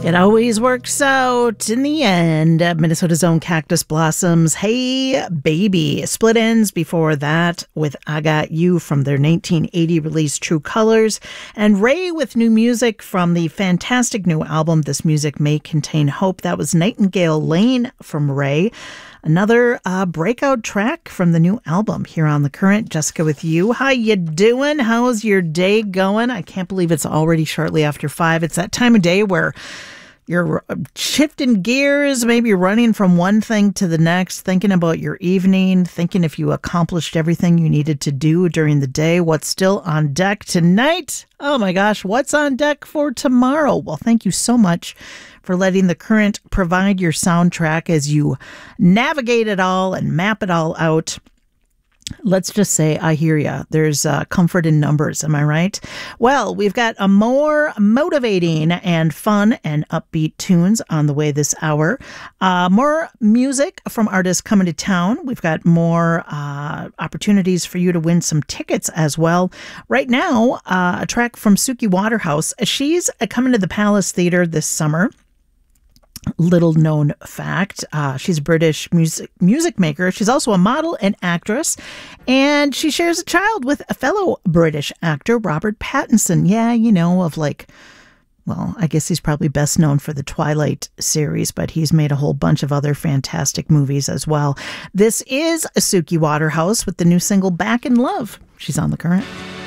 It always works out in the end. Minnesota's own Cactus Blossoms, Hey Baby. Split Ends before that with I Got You from their 1980 release True Colors. And Ray with new music from the fantastic new album This Music May Contain Hope. That was Nightingale Lane from Ray. Another breakout track from the new album here on The Current. Jessica with you. How you doing? How's your day going? I can't believe it's already shortly after 5. It's that time of day where you're shifting gears, maybe running from one thing to the next, thinking about your evening, thinking if you accomplished everything you needed to do during the day, what's still on deck tonight. Oh my gosh, what's on deck for tomorrow? Well, thank you so much for letting The Current provide your soundtrack as you navigate it all and map it all out. Let's just say, I hear ya. There's comfort in numbers, am I right? Well, we've got a more motivating and fun and upbeat tunes on the way this hour. More music from artists coming to town. We've got more opportunities for you to win some tickets as well. Right now, a track from Suki Waterhouse. She's coming to the Palace Theatre this summer. Little known fact, she's a British music maker. She's also a model and actress, and she shares a child with a fellow British actor, Robert Pattinson. Yeah, you know, of like, well, I guess he's probably best known for the Twilight series, but he's made a whole bunch of other fantastic movies as well. This is Suki Waterhouse with the new single Back in Love. She's on The Current.